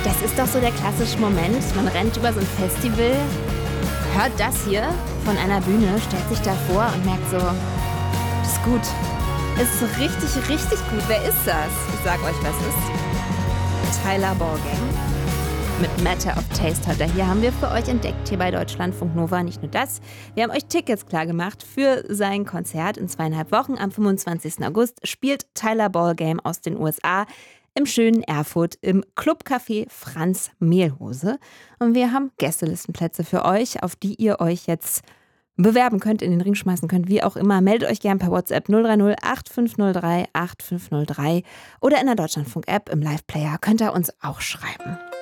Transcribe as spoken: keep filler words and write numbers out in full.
Das ist doch so der klassische Moment. Man rennt über so ein Festival, hört das hier von einer Bühne, stellt sich da vor und merkt so, das ist gut. Es ist richtig, richtig gut. Wer ist das? Ich sag euch, was es ist. Tyler Ballgame. Mit Matter of Taste hat er hier, haben wir für euch entdeckt, hier bei Deutschlandfunk Nova. Nicht nur das, wir haben euch Tickets klar gemacht für sein Konzert in zweieinhalb Wochen. Am fünfundzwanzigsten August spielt Tyler Ballgame aus den U S A im schönen Erfurt im Clubcafé Franz Mehlhose. Und wir haben Gästelistenplätze für euch, auf die ihr euch jetzt bewerben könnt, in den Ring schmeißen könnt, wie auch immer. Meldet euch gern per WhatsApp null drei null acht fünf null drei acht fünf null drei oder in der Deutschlandfunk-App im Live-Player könnt ihr uns auch schreiben.